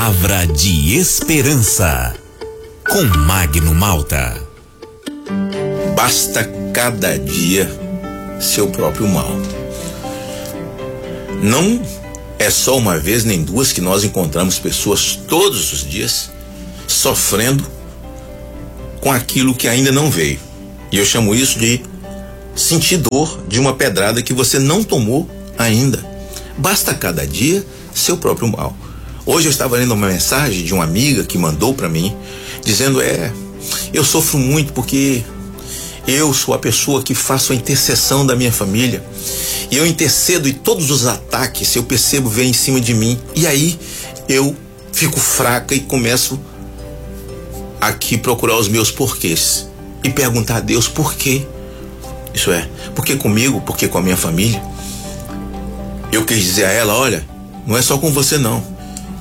Palavra de esperança com Magno Malta. Basta cada dia seu próprio mal. Não é só uma vez nem duas que nós encontramos pessoas todos os dias sofrendo com aquilo que ainda não veio. E eu chamo isso de sentir dor de uma pedrada que você não tomou ainda. Basta cada dia seu próprio mal. Hoje eu estava lendo uma mensagem de uma amiga que mandou para mim, dizendo: eu sofro muito porque eu sou a pessoa que faço a intercessão da minha família. E eu intercedo e todos os ataques, eu percebo, vêm em cima de mim. E aí eu fico fraca e começo aqui procurar os meus porquês. E perguntar a Deus por quê. Isso é, por que comigo, por que com a minha família? Eu quis dizer a ela: olha, não é só com você não.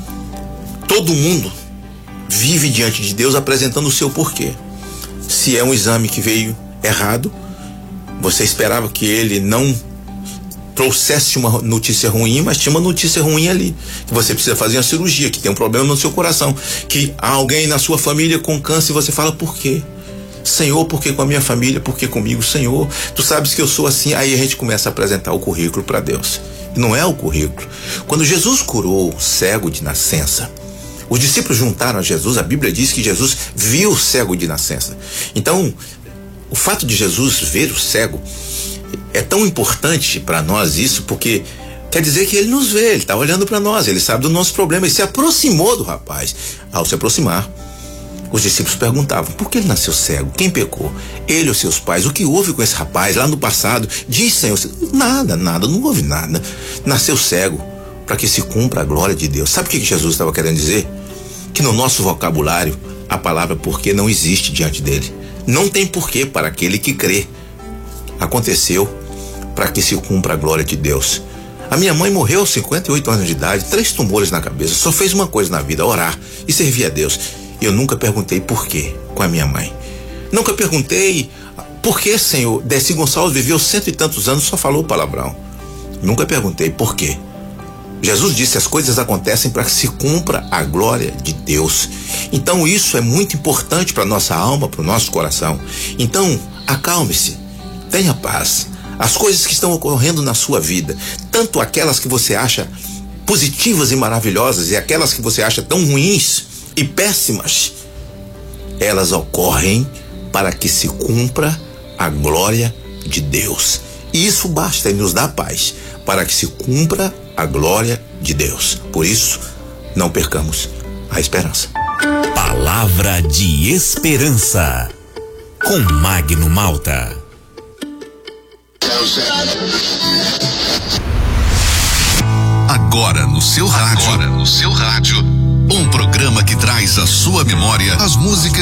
Todo mundo vive diante de Deus apresentando o seu porquê. Se é um exame que veio errado, você esperava que ele não trouxesse uma notícia ruim, mas tinha uma notícia ruim ali, que você precisa fazer uma cirurgia, que tem um problema no seu coração, que há alguém na sua família com câncer, e você fala: por quê? Senhor, por que com a minha família? Por que comigo? Senhor, tu sabes que eu sou assim. Aí a gente começa a apresentar o currículo para Deus. E não é o currículo. Quando Jesus curou o cego de nascença, os discípulos juntaram a Jesus. A Bíblia diz que Jesus viu o cego de nascença. Então, o fato de Jesus ver o cego é tão importante para nós isso, porque quer dizer que ele nos vê, ele está olhando para nós, ele sabe do nosso problema. Ele se aproximou do rapaz. Ao se aproximar, os discípulos perguntavam: por que ele nasceu cego? Quem pecou? Ele ou seus pais? O que houve com esse rapaz lá no passado? Diz, Senhor. Nada, não houve nada. Nasceu cego para que se cumpra a glória de Deus. Sabe o que Jesus estava querendo dizer? Que no nosso vocabulário a palavra porquê não existe diante dele. Não tem porquê para aquele que crê. Aconteceu para que se cumpra a glória de Deus. A minha mãe morreu aos 58 anos de idade, 3 tumores na cabeça, só fez uma coisa na vida: orar e servir a Deus. Eu nunca perguntei por quê com a minha mãe. Nunca perguntei por que, Senhor, Deci Gonçalves viveu 100 e tantos anos, só falou palavrão. Nunca perguntei por quê. Jesus disse: as coisas acontecem para que se cumpra a glória de Deus. Então isso é muito importante para nossa alma, para o nosso coração. Então acalme-se, tenha paz. As coisas que estão ocorrendo na sua vida, tanto aquelas que você acha positivas e maravilhosas, e aquelas que você acha tão ruins e péssimas, elas ocorrem para que se cumpra a glória de Deus. E isso basta e nos dá paz, para que se cumpra a glória de Deus. Por isso, não percamos a esperança. Palavra de esperança com Magno Malta. Agora no seu rádio, um programa que traz à sua memória as músicas